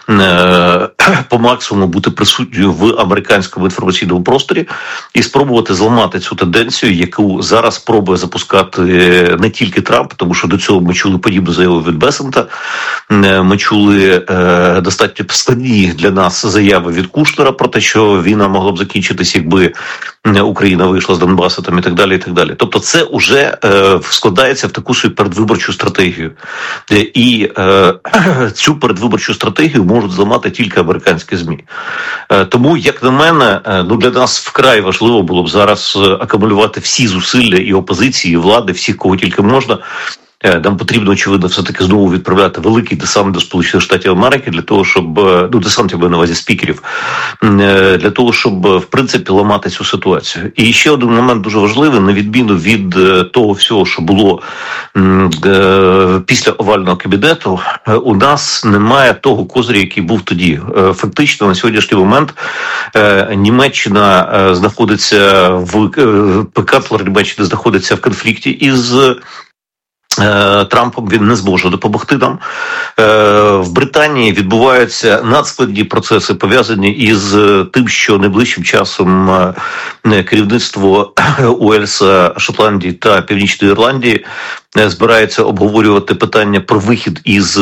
по максимуму бути присутньою в американському інформаційному просторі і спробувати зламати цю тенденцію, яку зараз спробує запускати не тільки Трамп, тому що до цього ми чули подібну заяву від Бесента, ми чули достатньо складні для нас заяви від Кушнера про те, що війна могла б закінчитись, якби Україна вийшла з Донбасу там, і так далі, і так далі. Тобто це вже складається в таку свою передвиборчу стратегію. І цю передвиборчу стратегію можуть зламати тільки американські ЗМІ. Тому, як на мене, ну для нас вкрай важливо було б зараз акумулювати всі зусилля і опозиції, і влади, всіх, кого тільки можна. Нам потрібно, очевидно, все-таки знову відправляти великий десант до Сполучених Штатів Америки для того, щоб, ну, десант, я маю на увазі спікерів, для того, щоб, в принципі, ламати цю ситуацію. І ще один момент дуже важливий, на відміну від того всього, що було після овального кабінету, у нас немає того козиря, який був тоді. Фактично, на сьогоднішній момент Німеччина знаходиться в, канцлер Німеччини знаходиться в конфлікті із Трампом, він не зможе допомогти нам. В Британії відбуваються надскладні процеси, пов'язані із тим, що найближчим часом керівництво Уельса, Шотландії та Північної Ірландії збирається обговорювати питання про вихід із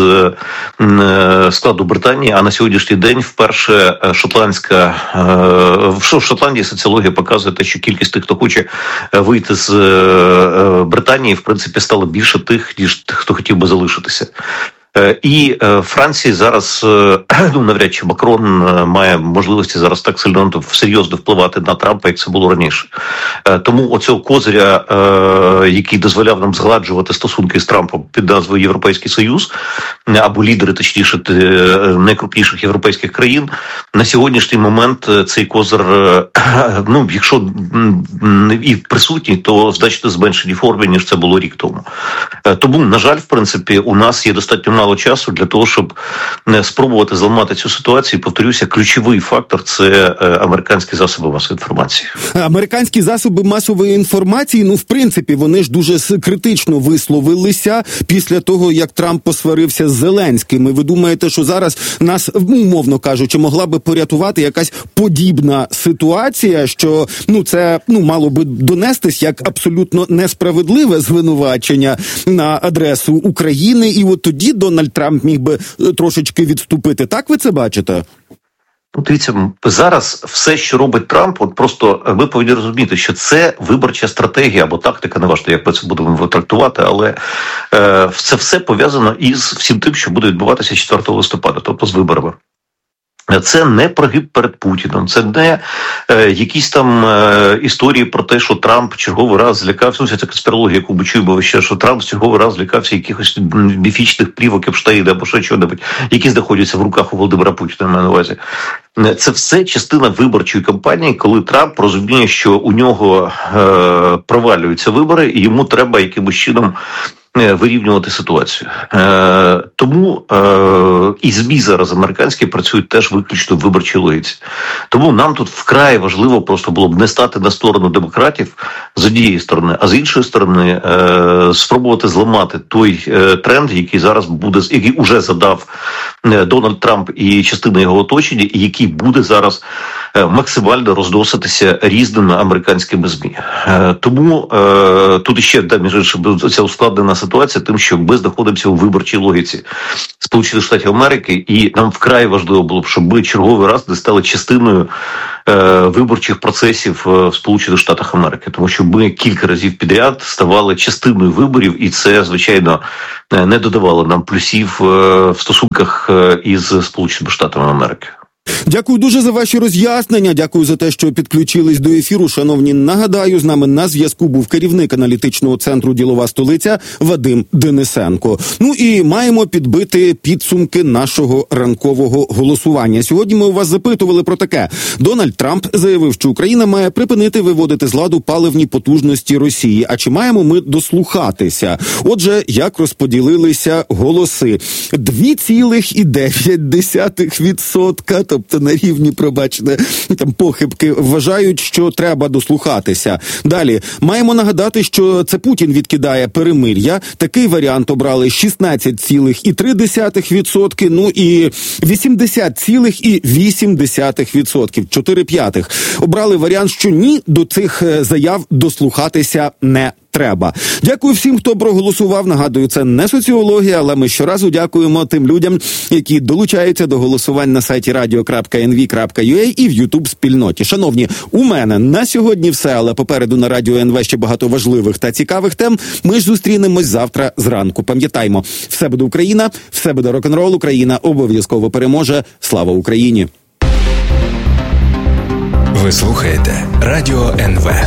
складу Британії, а на сьогоднішній день вперше шотландська в Шотландії соціологія показує те, що кількість тих, хто хоче вийти з Британії, в принципі, стало більше тих, ніж тих, хто хотів би залишитися. І Франції зараз, ну, навряд чи Макрон має можливості зараз так сильно серйозно впливати на Трампа, як це було раніше. Тому оцього козиря, який дозволяв нам згладжувати стосунки з Трампом під назвою Європейський Союз, або лідери, точніше, найкрупніших європейських країн, на сьогоднішній момент цей козир, ну, якщо і присутній, то в значно зменшеній формі, ніж це було рік тому. Тому, на жаль, в принципі, у нас є достатньо мало часу для того, щоб спробувати зламати цю ситуацію. Повторюся, ключовий фактор – це американські засоби масової інформації. Американські засоби масової інформації, ну, в принципі, вони ж дуже критично висловилися після того, як Трамп посварився з Зеленським. І ви думаєте, що зараз нас, умовно кажучи, могла би порятувати якась подібна ситуація, що, ну, це, ну, мало би донестись як абсолютно несправедливе звинувачення на адресу України, і от тоді Дональд Трамп міг би трошечки відступити. Так ви це бачите? Ну, дивіться, зараз все, що робить Трамп, от просто ви повинні розуміти, що це виборча стратегія або тактика, не важливо, як ми це будемо трактувати, але е, це все пов'язано із всім тим, що буде відбуватися четвертого листопада, тобто з виборами. Це не прогиб перед Путіним, це не е, якісь там е, історії про те, що Трамп черговий раз злякався, це конспірологія, яку ми чуємо ще, що Трамп черговий раз злякався якихось міфічних плівок Епштейна або ще чого-небудь, які знаходяться в руках у Володимира Путіна, маю на увазі. Це все частина виборчої кампанії, коли Трамп розуміє, що у нього е, провалюються вибори, і йому треба якимось чином вирівнювати ситуацію. Е, тому е, і ЗМІ зараз американські працюють теж виключно в виборчій логіці. Тому нам тут вкрай важливо просто було б не стати на сторону демократів з однієї сторони, а з іншої сторони е, спробувати зламати той е, тренд, який зараз буде, який уже задав е, Дональд Трамп і частина його оточення, і який буде зараз е, максимально розноситися різними американськими ЗМІ. Е, тому е, тут ще, да, між іншим, ця ускладнена ситуація тим, що ми знаходимося у виборчій логіці Сполучених Штатів Америки, і нам вкрай важливо було б, щоб ми черговий раз не стали частиною е, виборчих процесів в Сполучених Штатах Америки, тому що ми кілька разів підряд ставали частиною виборів, і це, звичайно, не додавало нам плюсів е, в стосунках із Сполученими Штатами Америки. Дякую дуже за ваші роз'яснення, дякую за те, що підключились до ефіру. Шановні, нагадаю, з нами на зв'язку був керівник аналітичного центру «Ділова столиця» Вадим Денисенко. Ну і маємо підбити підсумки нашого ранкового голосування. Сьогодні ми у вас запитували про таке. Дональд Трамп заявив, що Україна має припинити виводити з ладу паливні потужності Росії. А чи маємо ми дослухатися? Отже, як розподілилися голоси? два цілих дев'ять десятих відсотка, тобто на рівні, пробачте, там похибки, вважають, що треба дослухатися. Далі, маємо нагадати, що це Путін відкидає перемир'я. Такий варіант обрали шістнадцять цілих три десятих відсотка, ну і вісімдесят цілих вісім десятих відсотка, чотири п'ятих. Обрали варіант, що ні, до цих заяв дослухатися не треба. Дякую всім, хто проголосував. Нагадую, це не соціологія, але ми щоразу дякуємо тим людям, які долучаються до голосувань на сайті радіо крапка ен ві крапка ю а і в Ютуб-спільноті. Шановні, у мене на сьогодні все, але попереду на Радіо ен ве ще багато важливих та цікавих тем. Ми ж зустрінемось завтра зранку. Пам'ятаймо, все буде Україна, все буде рок-н-рол, Україна обов'язково переможе. Слава Україні! Ви слухаєте Радіо ен ве.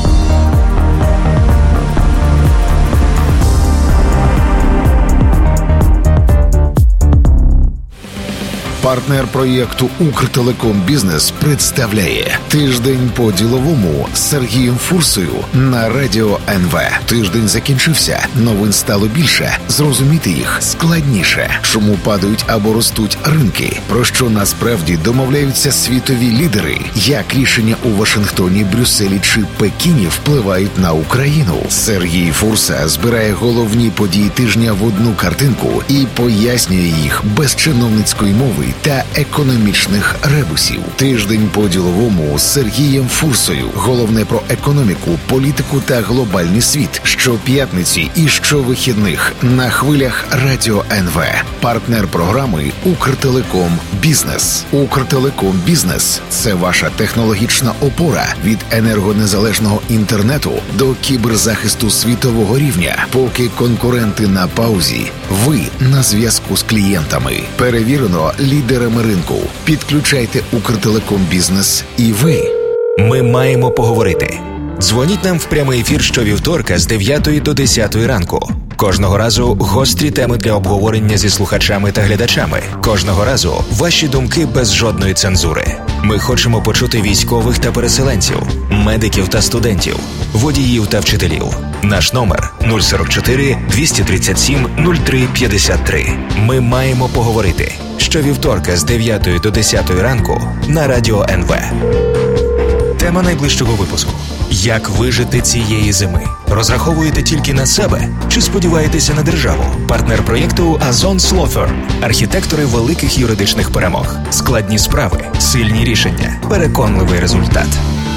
Партнер проєкту «Укртелеком Бізнес» представляє «Тиждень по-діловому» з Сергієм Фурсою на Радіо ен ве. Тиждень закінчився, новин стало більше, зрозуміти їх складніше. Чому падають або ростуть ринки? Про що насправді домовляються світові лідери? Як рішення у Вашингтоні, Брюсселі чи Пекіні впливають на Україну? Сергій Фурса збирає головні події тижня в одну картинку і пояснює їх без чиновницької мови та економічних ребусів. Тиждень по-діловому з Сергієм Фурсою. Головне про економіку, політику та глобальний світ. Щоп'ятниці і щовихідних на хвилях Радіо ен ве. Партнер програми «Укртелеком Бізнес». «Укртелеком Бізнес» – це ваша технологічна опора від енергонезалежного інтернету до кіберзахисту світового рівня. Поки конкуренти на паузі, ви на зв'язку з клієнтами. Перевірено лідерами ринку. Підключайте «Укртелеком Бізнес» і ви. Ми маємо поговорити. Дзвоніть нам в прямий ефір щовівторка з дев'ятої до десятої ранку. Кожного разу гострі теми для обговорення зі слухачами та глядачами. Кожного разу ваші думки без жодної цензури. Ми хочемо почути військових та переселенців, медиків та студентів, водіїв та вчителів. Наш номер нуль сорок чотири двісті тридцять сім нуль три п'ятдесят три. Ми маємо поговорити. Щовівторка з дев'ятої до десятої ранку на Радіо ен ве. Тема найближчого випуску. Як вижити цієї зими? Розраховуєте тільки на себе? Чи сподіваєтеся на державу? Партнер проєкту Azon Law Firm. Архітектори великих юридичних перемог. Складні справи, сильні рішення, переконливий результат.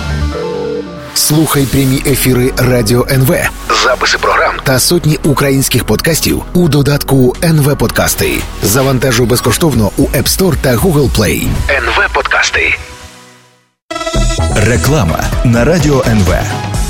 Слухай прямі ефіри Радіо ен ве, записи програм та сотні українських подкастів у додатку ен ве Подкасти. Завантажуй безкоштовно у App Store та Google Play. ен ве Подкасти. Реклама на Радіо ен ве.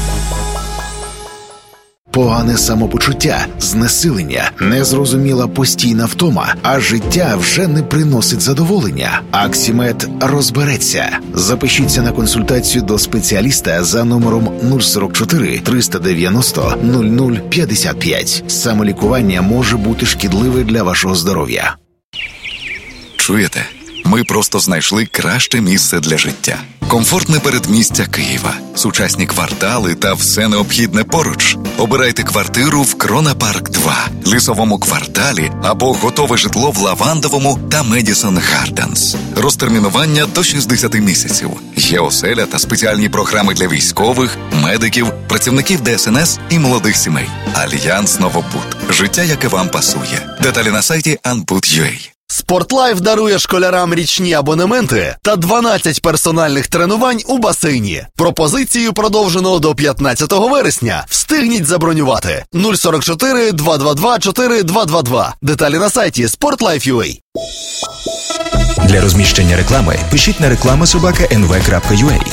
Погане самопочуття, знесилення, незрозуміла постійна втома, а життя вже не приносить задоволення. Аксімед розбереться. Запишіться на консультацію до спеціаліста за номером нуль сорок чотири триста дев'яносто нуль нуль п'ятдесят п'ять. Самолікування може бути шкідливе для вашого здоров'я. Чуєте? Ми просто знайшли краще місце для життя. Комфортне передмістя Києва, сучасні квартали та все необхідне поруч. Обирайте квартиру в Крона Парк два, Лісовому кварталі або готове житло в Лавандовому та Медісон Гарденс. Розтермінування до шістдесят місяців. Є оселя та спеціальні програми для військових, медиків, працівників Де Ес Ен Ес і молодих сімей. Альянс Новобуд. Життя, яке вам пасує. Деталі на сайті анбуд крапка ю а. Спортлайф дарує школярам річні абонементи та дванадцять персональних тренувань у басейні. Пропозицію продовжено до п'ятнадцятого вересня. Встигніть забронювати. нуль сорок чотири два два два чотири два два два. Деталі на сайті спортлайф крапка ю а. Для розміщення реклами пишіть на реклама собака ен ве крапка ю а.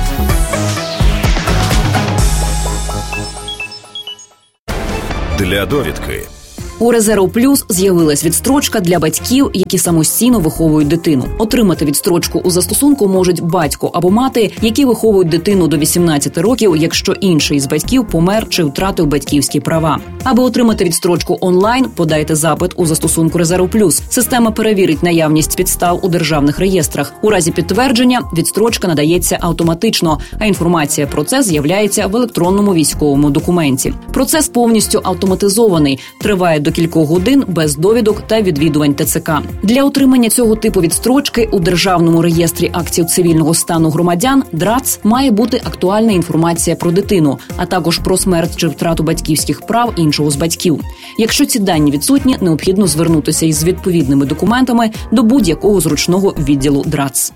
Для довідки. У Резерв Плюс з'явилась відстрочка для батьків, які самостійно виховують дитину. Отримати відстрочку у застосунку можуть батько або мати, які виховують дитину до вісімнадцяти років, якщо інший з батьків помер чи втратив батьківські права. Аби отримати відстрочку онлайн, подайте запит у застосунку Резерв Плюс. Система перевірить наявність підстав у державних реєстрах. У разі підтвердження відстрочка надається автоматично, а інформація про це з'являється в електронному військовому документі. Процес повністю автоматизований, триває до кількох годин без довідок та відвідувань Те Це Ка. Для отримання цього типу відстрочки у Державному реєстрі актів цивільного стану громадян ДРАЦ має бути актуальна інформація про дитину, а також про смерть чи втрату батьківських прав іншого з батьків. Якщо ці дані відсутні, необхідно звернутися із відповідними документами до будь-якого зручного відділу ДРАЦ.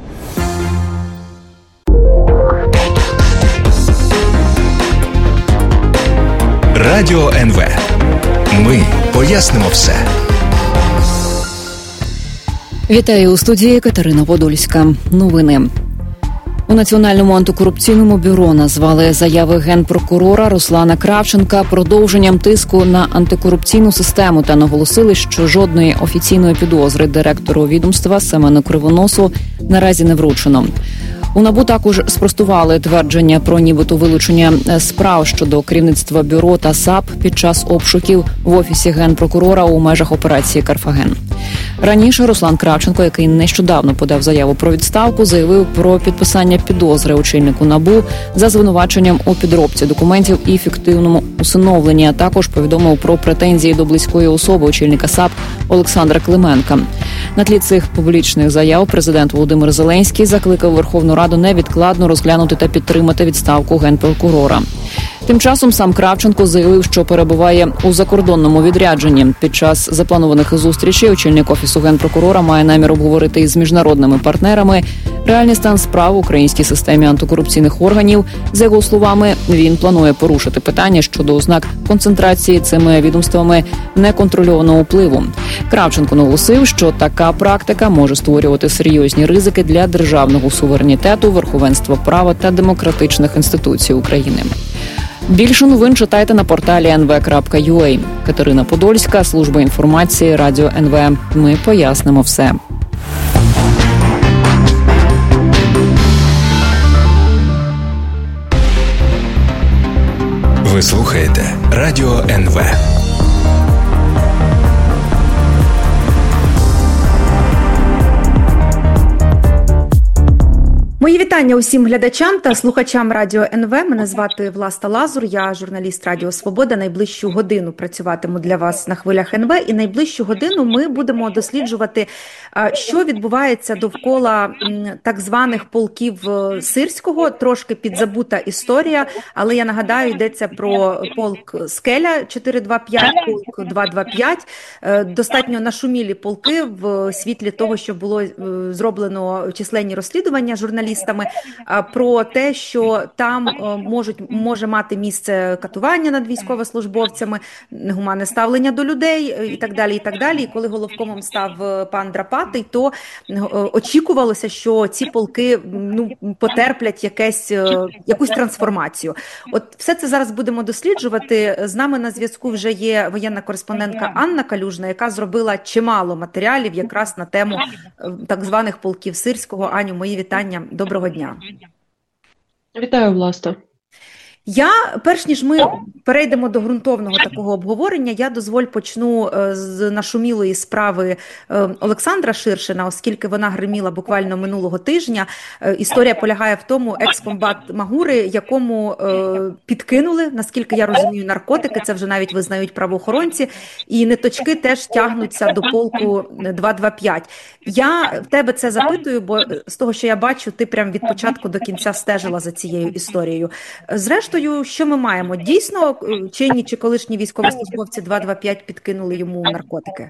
Радіо ен ве. Ми пояснимо все. Вітаю у студії Катерина Подольська. Новини. У Національному антикорупційному бюро назвали заяви генпрокурора Руслана Кравченка продовженням тиску на антикорупційну систему та наголосили, що жодної офіційної підозри директору відомства Семену Кривоносу наразі не вручено. У НАБУ також спростували твердження про нібито вилучення справ щодо керівництва бюро та САП під час обшуків в офісі генпрокурора у межах операції «Карфаген». Раніше Руслан Кравченко, який нещодавно подав заяву про відставку, заявив про підписання підозри очільнику НАБУ за звинуваченням у підробці документів і фіктивному усиновленні, а також повідомив про претензії до близької особи очільника САП Олександра Клименка. На тлі цих публічних заяв президент Володимир Зеленський закликав Верховну Раду невідкладно розглянути та підтримати відставку генпрокурора. Тим часом сам Кравченко заявив, що перебуває у закордонному відрядженні. Під час запланованих зустрічей очільник Офісу генпрокурора має намір обговорити із міжнародними партнерами реальний стан справ в українській системі антикорупційних органів. За його словами, він планує порушити питання щодо ознак концентрації цими відомствами неконтрольованого впливу. Кравченко наголосив, що така практика може створювати серйозні ризики для державного суверенітету, верховенства права та демократичних інституцій України. Більше новин читайте на порталі ен ве крапка ю а. Катерина Подольська, служба інформації, Радіо ен ве. Ми пояснимо все. Ви слухаєте Радіо ен ве. Мої вітання усім глядачам та слухачам Радіо ен ве. Мене звати Власта Лазур, я журналіст Радіо Свобода. Найближчу годину працюватиму для вас на хвилях ен ве. І найближчу годину ми будемо досліджувати, що відбувається довкола так званих полків Сирського. Трошки підзабута історія, але я нагадаю, йдеться про полк Скеля чотири два п'ять, полк два два п'ять. Достатньо нашумілі полки в світлі того, що було зроблено численні розслідування журналістів про те, що там можуть, може мати місце катування над військовослужбовцями, негуманне ставлення до людей і так далі, і так далі. І коли головкомом став пан Драпатий, то очікувалося, що ці полки ну, потерплять якесь, якусь трансформацію. От все це зараз будемо досліджувати. З нами на зв'язку вже є воєнна кореспондентка Анна Калюжна, яка зробила чимало матеріалів якраз на тему так званих полків Сирського. Аню, мої вітання. Доброго дня. Вітаю, Власта. Я, перш ніж ми перейдемо до ґрунтовного такого обговорення, я, дозволь, почну з нашумілої справи Олександра Ширшина, оскільки вона гриміла буквально минулого тижня. Історія полягає в тому, екскомбат Магури, якому підкинули, наскільки я розумію, наркотики, це вже навіть визнають правоохоронці, і ниточки теж тягнуться до полку два два п'ять. Я в тебе це запитую, бо з того, що я бачу, ти прям від початку до кінця стежила за цією історією. Зрештою, що ми маємо? Дійсно, чинні чи колишні військовослужбовці два два п'ять підкинули йому наркотики?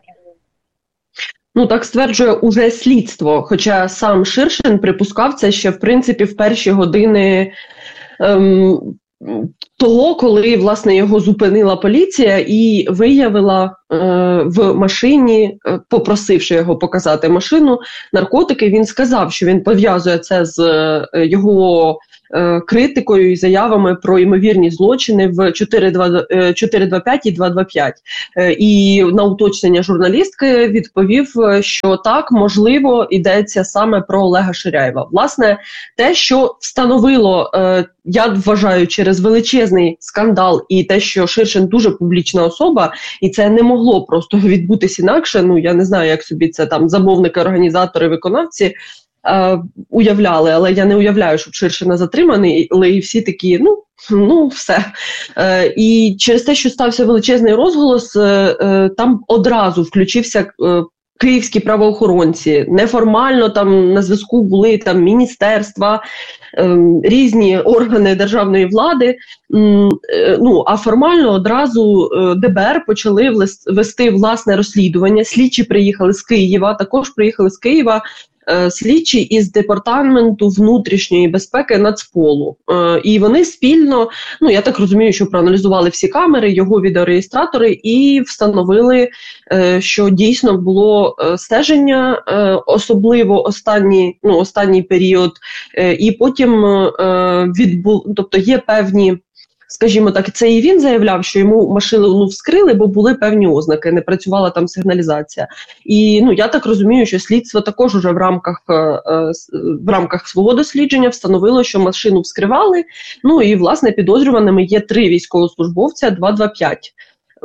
Ну, так стверджує уже слідство, хоча сам Ширшин припускав це ще, в принципі, в перші години ем, того, коли, власне, його зупинила поліція і виявила е, в машині, е, попросивши його показати машину, наркотики. Він сказав, що він пов'язує це з е, його е, критикою і заявами про ймовірні злочини в чотири два п'ять і два два п'ять. Е, і на уточнення журналістки відповів, що так, можливо, йдеться саме про Олега Ширяєва. Власне, те, що встановило, е, я вважаю, через величезний скандал і те, що Ширшин дуже публічна особа, і це не могло просто відбутися інакше, ну, я не знаю, як собі це там замовники, організатори, виконавці е, уявляли, але я не уявляю, щоб Ширшина затриманий, але і всі такі, ну, ну, все. Е, і через те, що стався величезний розголос, е, е, там одразу включився е, київські правоохоронці, неформально там на зв'язку були там міністерства, ем, різні органи державної влади, ем, е, ну, а формально одразу е, Де Бе Ер почали вести власне розслідування. Слідчі приїхали з Києва, також приїхали з Києва е, слідчі із департаменту внутрішньої безпеки Нацполу. Е, і вони спільно, ну, я так розумію, що проаналізували всі камери, його відеореєстратори і встановили, е, що дійсно було е, стеження, е, особливо останній, ну, останній період, е, і потім е, відбув, тобто є певні, скажімо так, це і він заявляв, що йому машину, ну, вскрили, бо були певні ознаки, не працювала там сигналізація. І, ну, я так розумію, що слідство також уже в рамках, в рамках свого дослідження встановило, що машину вскривали, ну, і, власне, підозрюваними є три військовослужбовця два два п'ять.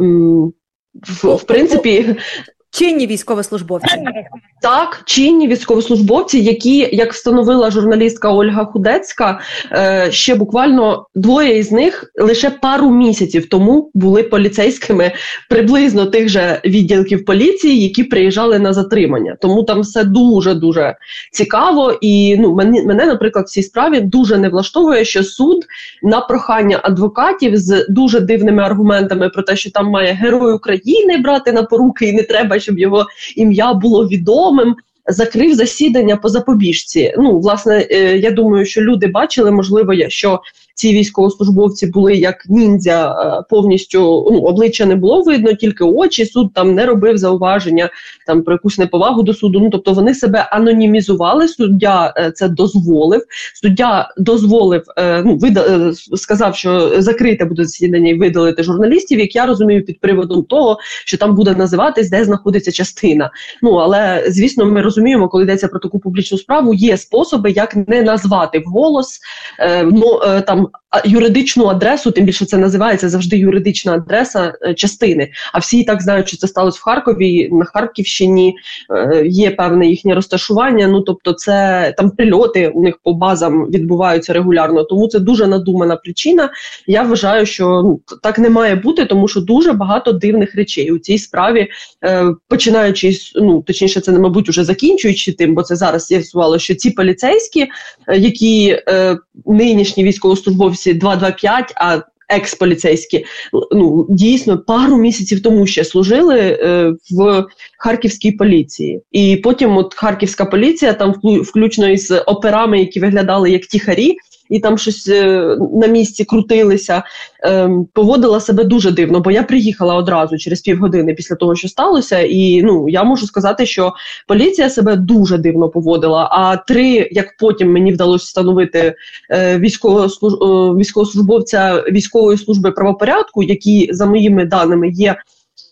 В, в принципі... Чинні військовослужбовці. Так, чинні військовослужбовці, які, як встановила журналістка Ольга Худецька, ще буквально двоє із них лише пару місяців тому були поліцейськими приблизно тих же відділків поліції, які приїжджали на затримання. Тому там все дуже-дуже цікаво. І, ну, мене, мене, наприклад, в цій справі дуже не влаштовує, що суд на прохання адвокатів з дуже дивними аргументами про те, що там має Герой України брати на поруки і не треба, щоб його ім'я було відомим, закрив засідання по запобіжці. Ну, власне, я думаю, що люди бачили, можливо, що ці військовослужбовці були як ніндзя, повністю, ну, обличчя не було видно, тільки очі, суд там не робив зауваження там про якусь неповагу до суду, ну, тобто вони себе анонімізували, суддя це дозволив, суддя дозволив, ну, вида, сказав, що закрите буде засідання і видалити журналістів, як я розумію, під приводом того, що там буде називатись, де знаходиться частина. Ну, але, звісно, ми розуміємо, коли йдеться про таку публічну справу, є способи, як не назвати вголос, ну, там, юридичну адресу, тим більше це називається завжди юридична адреса е, частини. А всі і так знають, що це сталося в Харкові, на Харківщині, е, є певне їхнє розташування, ну, тобто це там прильоти у них по базам відбуваються регулярно, тому це дуже надумана причина. Я вважаю, що, ну, так не має бути, тому що дуже багато дивних речей у цій справі, е, починаючи, ну, точніше, це, мабуть, уже закінчуючи тим, бо це зараз з'ясувало, що ці поліцейські, е, які е, нинішні військовослужбовці два два п'ять, а екс-поліцейські, ну, дійсно, пару місяців тому ще служили е, в харківській поліції. І потім от харківська поліція, там включно із операми, які виглядали як тихарі, і там щось е, на місці крутилися, е, поводила себе дуже дивно, бо я приїхала одразу через півгодини після того, що сталося, і, ну, я можу сказати, що поліція себе дуже дивно поводила, а три, як потім мені вдалося встановити, е, військовослуж... е, військовослужбовця військової служби правопорядку, які, за моїми даними, є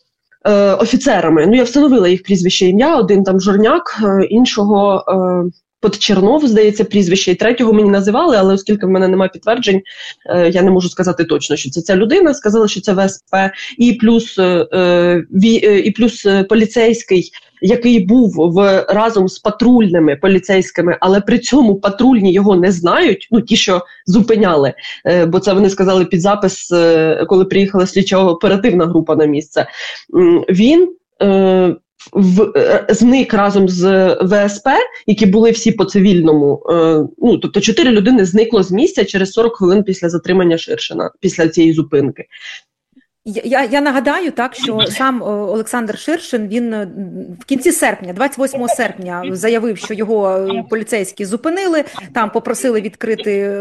е, офіцерами, ну, я встановила їх прізвище, ім'я, один там Жорняк, е, іншого... Е, Подчернов, здається, прізвище, і третього мені називали, але оскільки в мене немає підтверджень, е, я не можу сказати точно, що це ця людина. Сказали, що це В С П, і плюс, е, ві, е, і плюс поліцейський, який був в, разом з патрульними поліцейськими, але при цьому патрульні його не знають, ну ті, що зупиняли, е, бо це вони сказали під запис, е, коли приїхала слідчо-оперативна група на місце. Він е, В, зник разом з В С П, які були всі по цивільному. Е, ну, тобто чотири людини зникло з місця через сорок хвилин після затримання Ширшина, після цієї зупинки. Я, я нагадаю, так, що сам Олександр Ширшин, він в кінці серпня, двадцять восьмого серпня, заявив, що його поліцейські зупинили, там попросили відкрити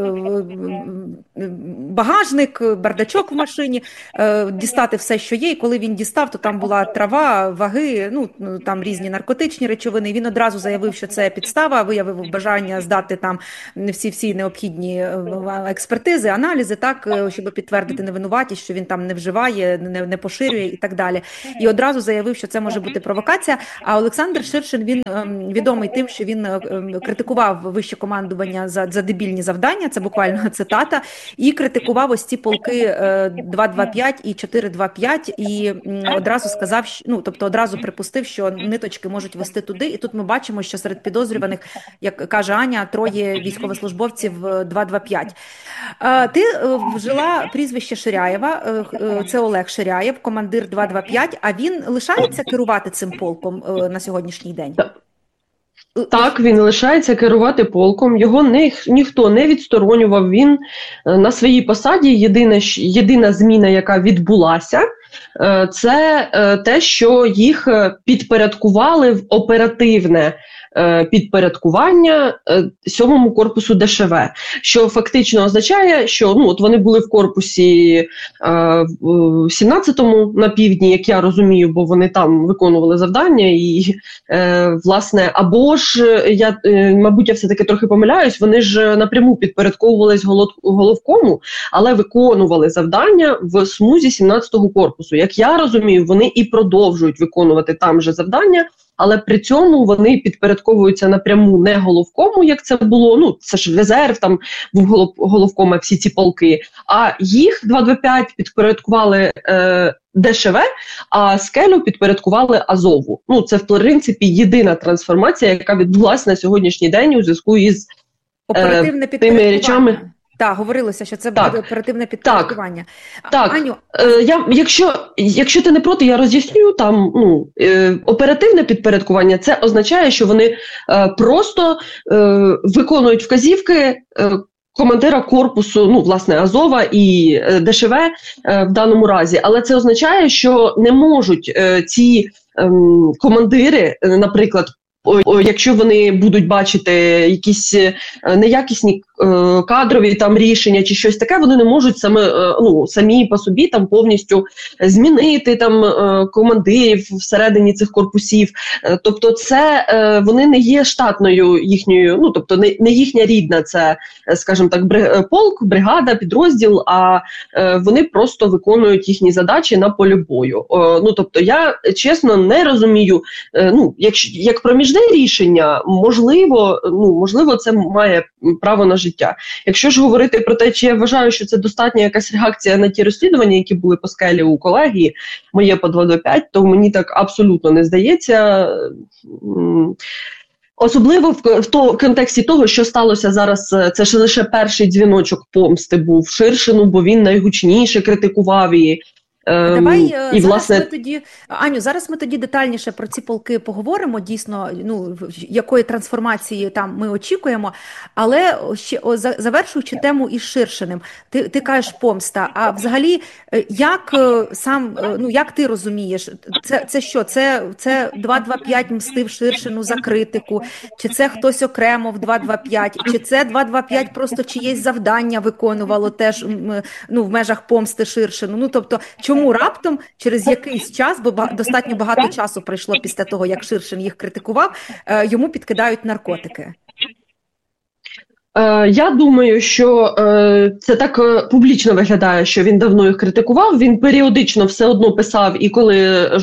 багажник, бардачок в машині, дістати все, що є, і коли він дістав, то там була трава, ваги, ну, там різні наркотичні речовини, він одразу заявив, що це підстава, виявив бажання здати там всі-всі необхідні експертизи, аналізи, так, щоб підтвердити невинуватість, що він там не вживає, Не, не поширює і так далі. І одразу заявив, що це може бути провокація. А Олександр Ширшин, він ем, відомий тим, що він ем, критикував вище командування за, за дебільні завдання, це буквально цитата, і критикував ось ці полки е, два два п'ять і чотири два п'ять, і м, одразу сказав, що, ну, тобто одразу припустив, що ниточки можуть вести туди. І тут ми бачимо, що серед підозрюваних, як каже Аня, троє військовослужбовців два два п'ять. Е, ти е, вжила прізвище Ширяєва, е, це Олег Ширяєв, командир два два п'ять, а він лишається керувати цим полком е, на сьогоднішній день? Так, він лишається керувати полком, його не, ніхто не відсторонював, він е, на своїй посаді, єдина, єдина зміна, яка відбулася, е, це е, те, що їх підпорядкували в оперативне підпорядкування сьомому корпусу Де Ше Ve, що фактично означає, що ну, от вони були в корпусі е, в сімнадцятому на півдні, як я розумію, бо вони там виконували завдання, і, е, власне, або ж, я, е, мабуть, я все-таки трохи помиляюсь, вони ж напряму підпорядковувались головкому, але виконували завдання в смузі сімнадцятого корпусу. Як я розумію, вони і продовжують виконувати там же завдання, але при цьому вони підпорядковуються напряму не головкому, як це було, ну, це ж резерв, там був голов, головком, всі ці полки, а їх два два п'ять підпорядкували е, Де Ше Ve, а Скелю підпорядкували Азову. Ну, це, в принципі, єдина трансформація, яка відбулася на сьогоднішній день у зв'язку із е, тими речами. Так, говорилося, що це так буде оперативне підпорядкування. Так, так. Аню, е, я, якщо, якщо ти не проти, я роз'ясню, там ну, е, оперативне підпорядкування, це означає, що вони е, просто е, виконують вказівки е, командира корпусу, ну, власне, Азова і е, Де Ше Ve е, в даному разі. Але це означає, що не можуть е, ці е, командири, е, наприклад, якщо вони будуть бачити якісь неякісні е, кадрові там рішення чи щось таке, вони не можуть саме, е, ну, самі по собі там повністю змінити там е, командирів всередині цих корпусів. Е, тобто це е, вони не є штатною їхньою, ну тобто не, не їхня рідна, це, скажімо так, бриг, полк, бригада, підрозділ, а е, вони просто виконують їхні задачі на полі бою. Е, ну тобто я чесно не розумію, е, ну як, як проміжне рішення, можливо, ну, можливо, це має право на життя. Якщо ж говорити про те, чи я вважаю, що це достатня якась реакція на ті розслідування, які були по Скелі у колегії, моє по два два п'ять, то мені так абсолютно не здається. Особливо в, в то, в контексті того, що сталося зараз, це ж лише перший дзвіночок помсти був Ширшину, бо він найгучніше критикував її. Давай і, зараз власне... ми тоді, Аню, зараз ми тоді детальніше про ці полки поговоримо, дійсно, ну, якої трансформації там ми очікуємо, але ще о, завершуючи тему із Ширшиним, ти, ти кажеш помста, а взагалі, як сам, ну, як ти розумієш, це, це що, це, це два два п'ять мстив Ширшину за критику, чи це хтось окремо в два два п'ять, чи це два два п'ять просто чиєсь завдання виконувало теж, ну, в межах помсти Ширшину, ну, тобто, чому раптом через якийсь час, бо достатньо багато часу пройшло після того, як Ширшин їх критикував, йому підкидають наркотики? Я думаю, що це так публічно виглядає, що він давно їх критикував, він періодично все одно писав, і коли